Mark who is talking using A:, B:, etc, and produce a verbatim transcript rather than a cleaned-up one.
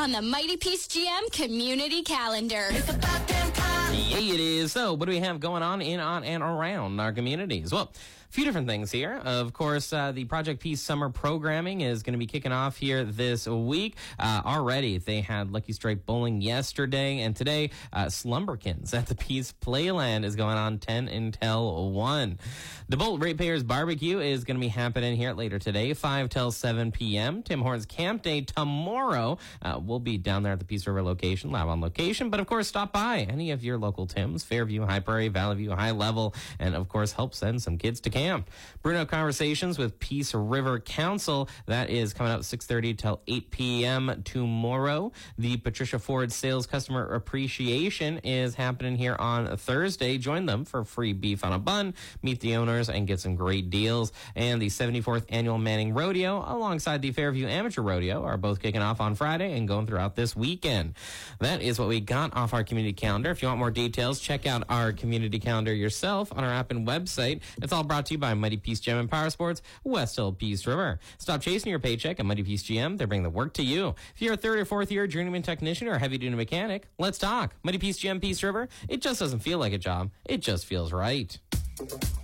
A: on the Mighty Peace G M community calendar. It's about damn time.
B: Yeah, it is. So, what do we have going on in, on, and around our communities? Well, a few different things here. Of course, uh, the Project Peace summer programming is going to be kicking off here this week. Uh, already, they had Lucky Strike Bowling yesterday, and today, uh, Slumberkins at the Peace Playland is going on ten until one. The Bolt Ratepayers Barbecue is going to be happening here later today, five till seven p.m. Tim Hortons Camp Day tomorrow. Uh, we'll be down there at the Peace River location, live on location, but of course, stop by any of your local Tims, Fairview, High Prairie, Valley View, High Level, and of course, help send some kids to camp. Bruno Conversations with Peace River Council, that is coming up six thirty till eight p.m. tomorrow. The Patricia Ford Sales Customer Appreciation is happening here on Thursday. Join them for free beef on a bun, meet the owners, and get some great deals. And the seventy-fourth Annual Manning Rodeo alongside the Fairview Amateur Rodeo are both kicking off on Friday and going throughout this weekend. That is what we got off our community calendar. If you want more details, check out our community calendar yourself on our app and website. It's all brought to you by Mighty Peace G M and Power Sports, West Hill Peace River. Stop chasing your paycheck at Mighty Peace G M. They're bringing the work to you. If you're a third or fourth year journeyman technician or heavy duty mechanic, let's talk. Mighty Peace G M Peace River. It just doesn't feel like a job. It just feels right.